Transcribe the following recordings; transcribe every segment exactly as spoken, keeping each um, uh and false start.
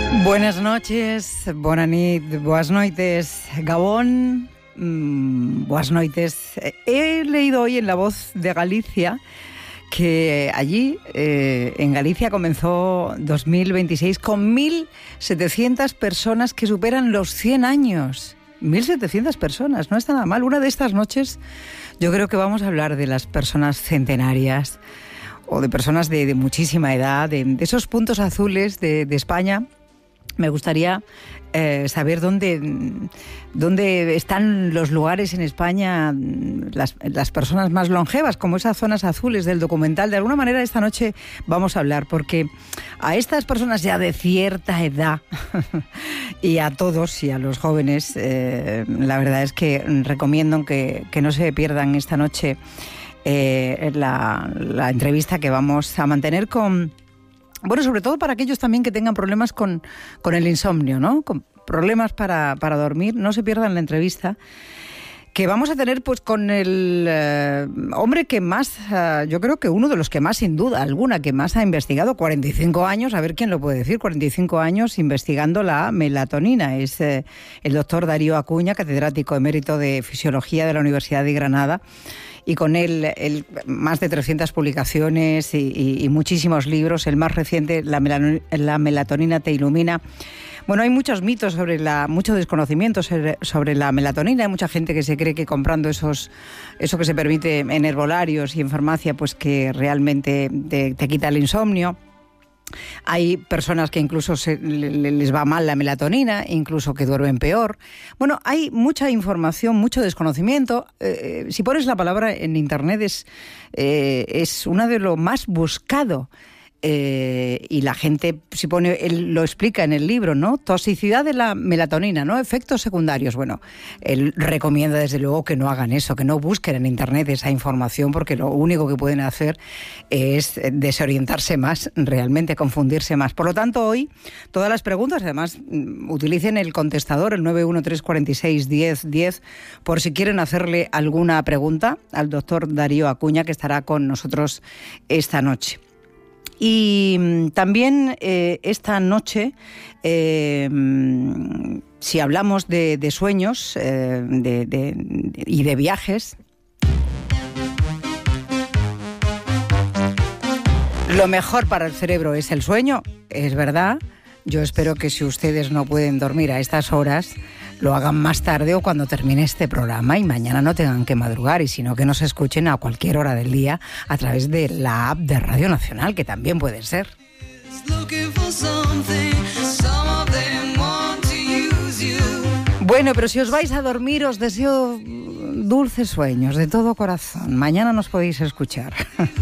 Buenas noches, bona nit, boas noites, Gabón, mmm, boas noites. He leído hoy en La Voz de Galicia que allí, eh, en Galicia, comenzó dos mil veintiséis con mil setecientas personas que superan los cien años. mil setecientas personas, no está nada mal. Una de estas noches yo creo que vamos a hablar de las personas centenarias o de personas de, de muchísima edad, de, de esos puntos azules de, de España. Me gustaría eh, saber dónde, dónde están los lugares en España, las, las personas más longevas, como esas zonas azules del documental. De alguna manera esta noche vamos a hablar, porque a estas personas ya de cierta edad y a todos y a los jóvenes, eh, la verdad es que recomiendo que, que no se pierdan esta noche eh, la, la entrevista que vamos a mantener con... Bueno, sobre todo para aquellos también que tengan problemas con, con el insomnio, ¿no? Con problemas para, para dormir. No se pierdan la entrevista que vamos a tener pues con el eh, hombre que más, eh, yo creo que uno de los que más, sin duda alguna, que más ha investigado, cuarenta y cinco años, a ver quién lo puede decir, cuarenta y cinco años investigando la melatonina. Es eh, el doctor Darío Acuña, catedrático emérito de Fisiología de la Universidad de Granada. Y con él, él más de trescientas publicaciones y, y, y muchísimos libros. El más reciente, la, melano, la melatonina te ilumina. Bueno, hay muchos mitos sobre la, mucho desconocimiento sobre, sobre la melatonina. Hay mucha gente que se cree que comprando esos, eso que se permite en herbolarios y en farmacia, pues que realmente te, te quita el insomnio. Hay personas que incluso se, les va mal la melatonina, incluso que duermen peor. Bueno, hay mucha información, mucho desconocimiento. Eh, si pones la palabra en internet es, eh, es una de lo más buscado. Eh, y la gente, si pone, él lo explica en el libro, ¿no? Toxicidad de la melatonina, ¿no? Efectos secundarios. Bueno, él recomienda desde luego que no hagan eso, que no busquen en internet esa información, porque lo único que pueden hacer es desorientarse más, realmente confundirse más. Por lo tanto, hoy todas las preguntas, además, utilicen el contestador, el nueve uno tres cuatro seis diez diez, por si quieren hacerle alguna pregunta al doctor Darío Acuña, que estará con nosotros esta noche. Y también eh, esta noche, eh, si hablamos de, de sueños eh, de, de, de, y de viajes, lo mejor para el cerebro es el sueño, es verdad. Yo espero que si ustedes no pueden dormir a estas horas, lo hagan más tarde o cuando termine este programa y mañana no tengan que madrugar, y sino que nos escuchen a cualquier hora del día a través de la app de Radio Nacional, que también puede ser. Bueno, pero si os vais a dormir, os deseo dulces sueños de todo corazón. Mañana nos podéis escuchar.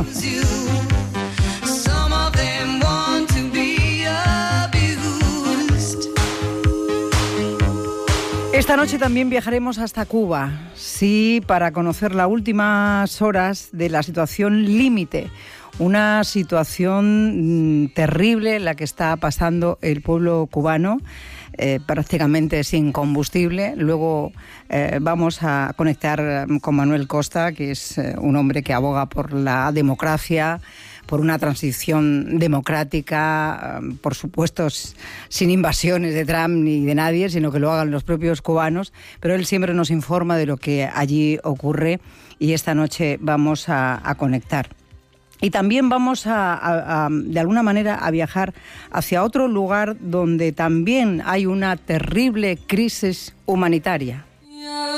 Esta noche también viajaremos hasta Cuba, sí, para conocer las últimas horas de la situación límite, una situación mmm, terrible en la que está pasando el pueblo cubano, eh, prácticamente sin combustible. Luego eh, vamos a conectar con Manuel Costa, que es eh, un hombre que aboga por la democracia, por una transición democrática, por supuesto sin invasiones de Trump ni de nadie, sino que lo hagan los propios cubanos, pero él siempre nos informa de lo que allí ocurre y esta noche vamos a, a conectar. Y también vamos a, a, a, de alguna manera, a viajar hacia otro lugar donde también hay una terrible crisis humanitaria.